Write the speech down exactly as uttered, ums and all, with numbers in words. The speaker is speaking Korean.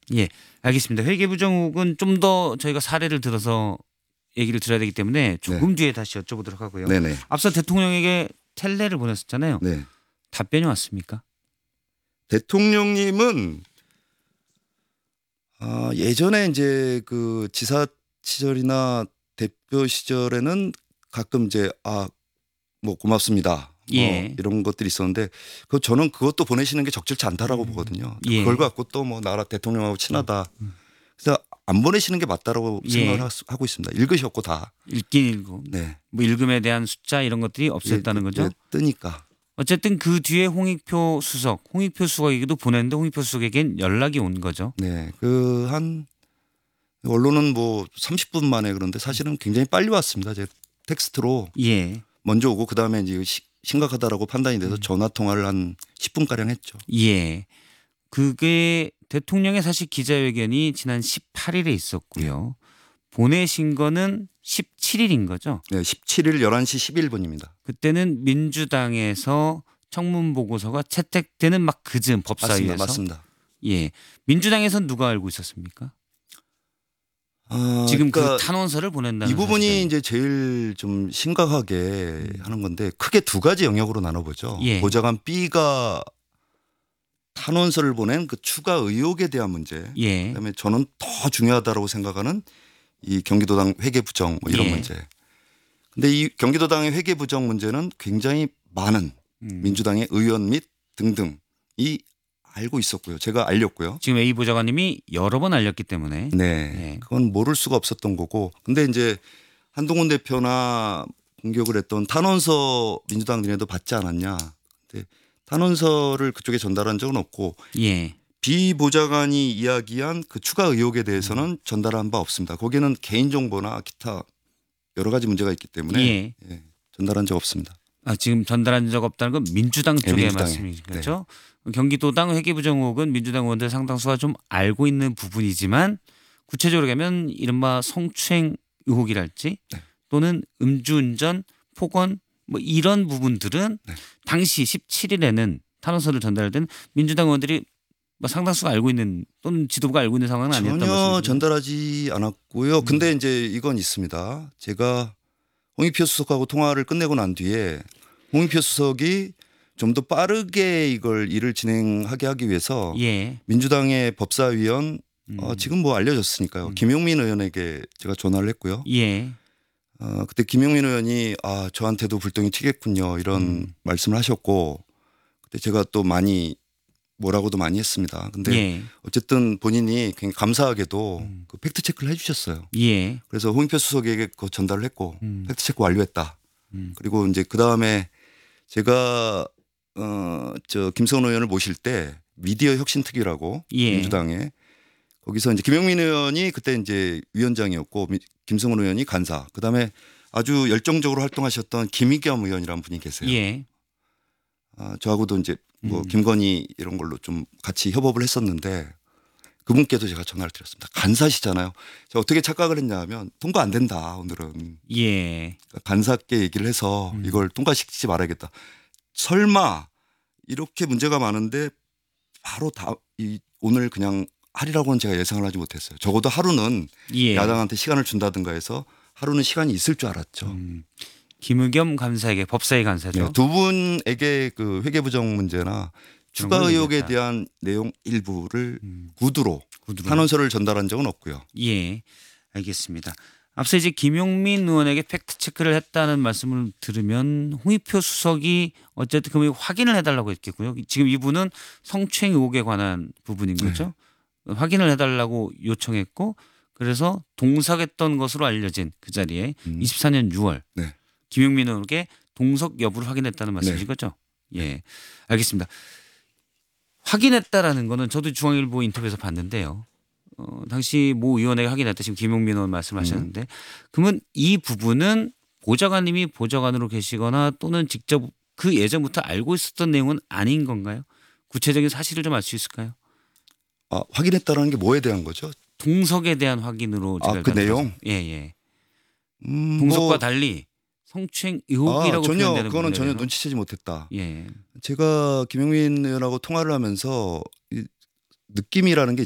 예, 알겠습니다. 회계부정 의혹은 좀 더 저희가 사례를 들어서 얘기를 드려야 되기 때문에 조금 네. 뒤에 다시 여쭤보도록 하고요. 네네. 앞서 대통령에게 텔레를 보냈었잖아요. 네. 답변이 왔습니까? 대통령님은 아, 예전에 이제 그 지사 시절이나 대표 시절에는 가끔 이제 아, 뭐 고맙습니다. 뭐 예. 이런 것들이 있었는데 그 저는 그것도 보내시는 게 적절치 않다라고 음. 보거든요. 예. 그걸 갖고 또 뭐 나라 대통령하고 친하다. 음. 그래서 안 보내시는 게 맞다라고 예. 생각을 하- 하고 있습니다. 읽으셨고 다. 읽긴 읽고 네. 뭐 읽음에 대한 숫자 이런 것들이 없었다는 예, 거죠. 예, 뜨니까. 어쨌든 그 뒤에 홍익표 수석, 홍익표 수석에게도 보냈는데 홍익표 수석에겐 연락이 온 거죠. 네. 그 한 언론은 뭐 삼십 분 만에 그런데 사실은 굉장히 빨리 왔습니다. 제 텍스트로 예. 먼저 오고 그다음에 이제 시- 심각하다라고 판단이 돼서 음. 전화 통화를 한 십 분 가량 했죠. 예. 그게 대통령의 사실 기자회견이 지난 십팔 일에 있었고요. 보내신 거는 십칠 일인 거죠. 네, 십칠 일 열한 시 십일 분입니다. 그때는 민주당에서 청문 보고서가 채택되는 막 그즈음 맞습니다. 법사위에서. 맞습니다. 예. 민주당에서는 누가 알고 있었습니까? 아, 지금 그러니까 그 탄원서를 보낸다는 이 부분이 사실은. 이제 제일 좀 심각하게 하는 건데 크게 두 가지 영역으로 나눠보죠. 예. 보좌관 B가 탄원서를 보낸 그 추가 의혹에 대한 문제. 예. 그다음에 저는 더 중요하다고 생각하는 이 경기도당 회계 부정 뭐 이런 예. 문제. 근데 이 경기도당의 회계 부정 문제는 굉장히 많은 음. 민주당의 의원 및 등등이 알고 있었고요. 제가 알렸고요. 지금 A 보좌관님이 여러 번 알렸기 때문에. 네. 예. 그건 모를 수가 없었던 거고. 근데 이제 한동훈 대표나 공격을 했던 탄원서 민주당들에도 받지 않았냐. 근데 탄원서를 그쪽에 전달한 적은 없고 예. B 보좌관이 이야기한 그 추가 의혹에 대해서는 전달한 바 없습니다. 거기는 개인정보나 기타 여러 가지 문제가 있기 때문에 예. 예, 전달한 적 없습니다. 아, 지금 전달한 적 없다는 건 민주당 네, 쪽의 민주당에. 말씀이신 거죠. 경기도당 회계부정 의혹은 민주당 의원들 상당수가 좀 알고 있는 부분이지만 구체적으로 가면 이른바 성추행 의혹이랄지 네. 또는 음주운전, 폭언 뭐 이런 부분들은 네. 당시 십칠 일에는 탄원서를 전달할 때는 민주당 의원들이 뭐 상당수가 알고 있는 또는 지도부가 알고 있는 상황은 아니었단 전혀 말씀이죠. 전달하지 않았고요. 근데 이제 이건 있습니다. 제가 홍익표 수석하고 통화를 끝내고 난 뒤에 홍익표 수석이 좀 더 빠르게 이걸 일을 진행하게 하기 위해서 예. 민주당의 법사위원 음. 어, 지금 뭐 알려졌으니까요. 음. 김용민 의원에게 제가 전화를 했고요. 예. 어, 그때 김용민 의원이 아 저한테도 불똥이 튀겠군요 이런 음. 말씀을 하셨고 그때 제가 또 많이 뭐라고도 많이 했습니다. 근데 예. 어쨌든 본인이 굉장히 감사하게도 음. 그 팩트 체크를 해주셨어요. 예. 그래서 홍익표 수석에게 그 전달을 했고 음. 팩트 체크 완료했다. 음. 그리고 이제 그 다음에 제가 어저 김성훈 의원을 모실 때 미디어 혁신특위라고 예. 민주당에 거기서 이제 김용민 의원이 그때 이제 위원장이었고 미- 김성훈 의원이 간사. 그 다음에 아주 열정적으로 활동하셨던 김의겸 의원이라는 분이 계세요. 예. 아, 저하고도 이제 뭐 음. 김건희 이런 걸로 좀 같이 협업을 했었는데 그분께도 제가 전화를 드렸습니다. 간사시잖아요. 제가 어떻게 착각을 했냐 하면 통과 안 된다 오늘은. 예. 그러니까 간사께 얘기를 해서 음. 이걸 통과시키지 말아야겠다. 설마 이렇게 문제가 많은데 바로 다 이 오늘 그냥 하리라고는 제가 예상을 하지 못했어요. 적어도 하루는 예. 야당한테 시간을 준다든가 해서 하루는 시간이 있을 줄 알았죠. 음. 김의겸 간사에게 법사위 간사죠. 네, 두 분에게 그 회계부정 문제나 추가 걸 의혹에 얘기했다. 대한 내용 일부를 음. 구두로 구두로. 탄원서를 전달한 적은 없고요. 예. 알겠습니다. 앞서 이제 김용민 의원에게 팩트 체크를 했다는 말씀을 들으면 홍익표 수석이 어쨌든 그 확인을 해달라고 했겠고요. 지금 이분은 성추행 의혹에 관한 부분인 거죠. 확인을 해달라고 요청했고 그래서 동석했던 것으로 알려진 그 자리에 음. 이십사 년 유월 네. 김용민 의원에게 동석 여부를 확인했다는 말씀이신 네. 거죠. 예, 알겠습니다. 확인했다라는 거는 저도 중앙일보 인터뷰에서 봤는데요. 어, 당시 모 의원에게 확인했다 지금 김용민 의원 말씀하셨는데 그러면 이 부분은 보좌관님이 보좌관으로 계시거나 또는 직접 그 예전부터 알고 있었던 내용은 아닌 건가요? 구체적인 사실을 좀 알 수 있을까요? 아, 확인했다라는 게 뭐에 대한 거죠? 동석에 대한 확인으로 제가 아, 그 일단 내용? 들어서- 예, 예. 음, 동석과 뭐, 달리 성추행 아, 의혹이라고 전혀 표현되는 그거는 부분에 전혀 대해서. 눈치채지 못했다. 예. 제가 김용민 의원하고 통화를 하면서 이 느낌이라는 게